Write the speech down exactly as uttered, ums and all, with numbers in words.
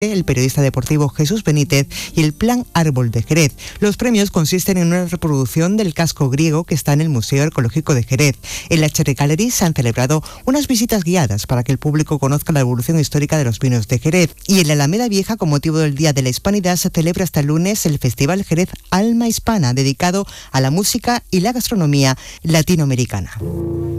el periodista deportivo Jesús Benítez y el Plan Árbol de Jerez. Los premios consisten en una reproducción del casco griego que está en el Museo Arqueológico de Jerez. En la Cherry Gallery se han celebrado unas visitas guiadas para que el público conozca la evolución histórica de los vinos de Jerez. Y en la Alameda Vieja, con motivo del Día de la Hispanidad, se celebra hasta el lunes el Festival Jerez Alma Hispana, dedicado a la música y la gastronomía latinoamericana.